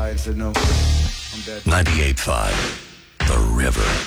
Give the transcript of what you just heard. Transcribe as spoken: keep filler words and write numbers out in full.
lied and said no. I'm dead. ninety-eight point five, The River.